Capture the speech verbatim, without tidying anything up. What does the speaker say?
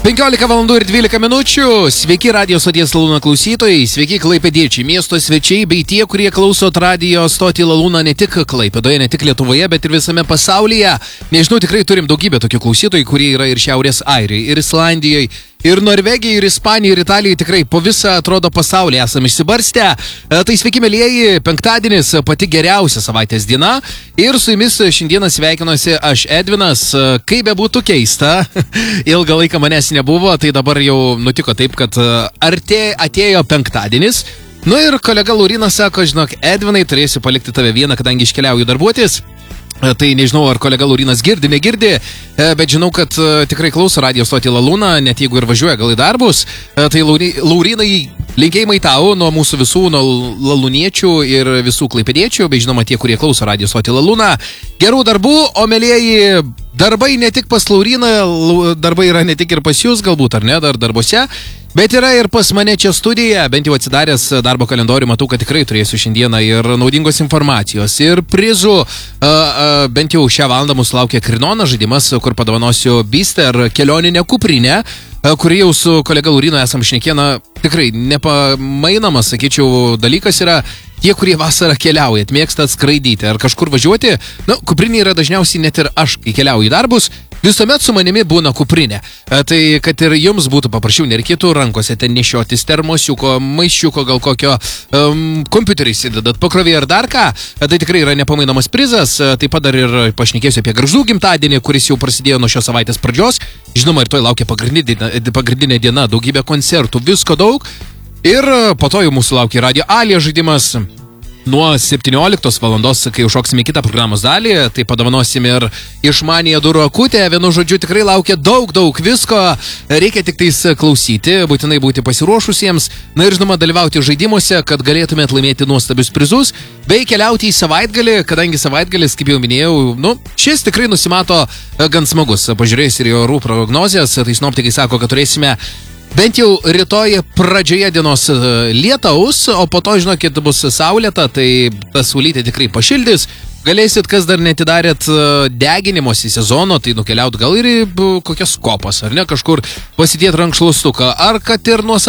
penkiolika valandų ir dvylika minučių. Sveiki radijo stoties Lalūna klausytojai, sveiki klaipėdiečiai, miesto svečiai bei tie, kurie klausot radijo stotį Lalūna ne tik Klaipėdoje, ne tik Lietuvoje, bet ir visame pasaulyje. Nežinau, tikrai turim daugybę tokių klausytojų, kurie yra ir Šiaurės Airijoje, ir Islandijoje, ir Norvegijoje, ir Ispanijoje, ir Italijoje, tikrai po visą, atrodo, pasaulį esame išsibarstę. Tai sveiki, mėlyjeji, penktadienis, pati geriausia savaitės diena. Ir su jumis šiandieną sveikinuosi aš, Edvinas. Kaip bebūtų keista, ilgą laiką manęs nebuvo, tai dabar jau nutiko taip, kad artė, atėjo penktadienis. Nu ir kolega Laurynas sako, žinok, Edvinai, turėsiu palikti tave vieną, kadangi iškeliauju darbuotis. Tai nežinau, ar kolega Laurynas girdi, negirdi, bet žinau, kad tikrai klauso radijo stotį Lalūna, net jeigu ir važiuoja gal į darbus. Tai Laurynai, linkėjimai tau nuo mūsų visų, nuo lalūniečių ir visų klaipėdiečių, bei žinoma tie, kurie klauso radijo stotį Lalūna. Gerų darbų, o mėlyjeji, darbai ne tik pas Lauryną, darbai yra ne tik ir pas jūs, galbūt, ar ne, dar darbuose. Bet yra ir pas mane čia studijoje, bent jau atsidaręs darbo kalendorių, matau, kad tikrai turėsiu šiandieną ir naudingos informacijos, ir prizų. Uh, uh, bent jau šią valandą mūsų laukia Krinonas žaidimas, kur padovanosiu Bister kelioninę kuprinę, uh, kurį jau su kolega Laurynu esam šnekėję, na, tikrai nepamainamas, sakyčiau, dalykas yra tie, kurie vasarą keliaujat, mėgstat skraidyti ar kažkur važiuoti. Na, kuprinė yra dažniausiai net ir aš, kai keliauju į darbus, visuomet su manimi būna kuprinė. Tai kad ir jums būtų paprašiau, nereikėtų rankose ten nešiotis termosiuko, maišiuko, gal kokio um, kompiuterį įsidedat, pakrovė ar dar ką. Tai tikrai yra nepamainomas prizas. Taip pat dar ir pašnekėsiu apie Gargždų gimtadienį, kuris jau prasidėjo nuo šios savaitės pradžios. Žinoma, ir toj laukia pagrindinė, pagrindinė diena, daugybė koncertų, visko daug. Ir po to jau mūsų laukia Radio Alija žaidimas. Nuo septynioliktos valandos, kai užšoksime kitą programos dalį, tai padovanosim ir išmaniją durų akutę. Vienu žodžiu, tikrai laukia daug, daug visko. Reikia tik tais klausyti, būtinai būti pasiruošusiems. Na ir žinoma, dalyvauti žaidimuose, kad galėtumėt laimėti nuostabius prizus, bei keliauti į savaitgalį, kadangi savaitgalis, kaip jau minėjau, nu, šis tikrai nusimato gan smagus. Pažiūrėjus ir jo orų prognozijas, tai sinoptikai sako, kad turėsime bent jau rytoj pradžioje dienos lietaus, o po to, žinokit, bus saulėta, tai tas saulytė tikrai pašildys. Galėsit, kas dar netidarėt deginimosi sezono, tai nukeliaut gal ir į kokias kopas, ar ne, kažkur pasidėt rankšluostuką, ar kad ir nuo